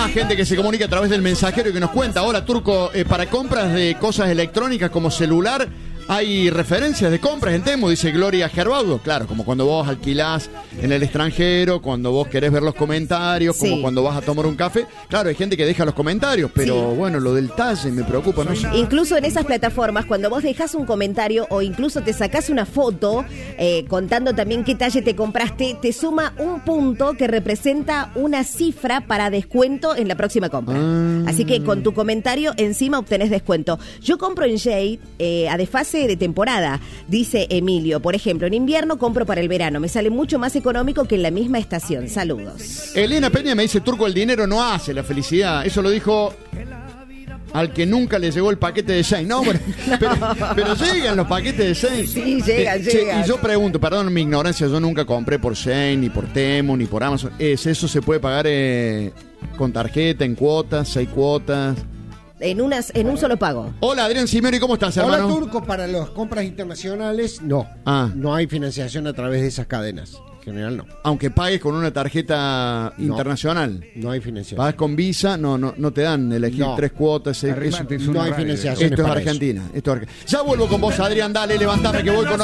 más gente que se comunica a través del mensajero y que nos cuenta. Hola, Turco, para compras de cosas electrónicas como celular, ¿hay referencias de compras en Temu? Dice Gloria Gerbaudo. Claro, como cuando vos alquilás en el extranjero, cuando vos querés ver los comentarios, como cuando vas a tomar un café. Claro, hay gente que deja los comentarios, pero bueno, lo del talle me preocupa, no sé. Incluso en esas plataformas, cuando vos dejás un comentario o incluso te sacás una foto contando también qué talle te compraste, te suma un punto que representa una cifra para descuento en la próxima compra. Así que con tu comentario encima obtenés descuento. Yo compro en Jade a desfase de temporada, dice Emilio. Por ejemplo, en invierno compro para el verano. Me sale mucho más económico que en la misma estación. Saludos. Elena Peña me dice, Turco, el dinero no hace la felicidad. Eso lo dijo al que nunca le llegó el paquete de Shane. No, pero llegan los paquetes de Shane. Sí, llegan. Y yo pregunto, perdón mi ignorancia, yo nunca compré por Shane, ni por Temu, ni por Amazon. ¿Eso se puede pagar con tarjeta, en cuotas, 6 cuotas? En un solo pago. Hola, Adrián Simeoni, ¿cómo estás, hermano? Hola, Turco, para las compras internacionales, no. No hay financiación a través de esas cadenas. En general, no. Aunque pagues con una tarjeta internacional. No hay financiación. Pagas con Visa, no te dan elegir 3 cuotas. No hay financiación. Esto es Argentina. Ya vuelvo con vos, Adrián, dale, levantame que voy con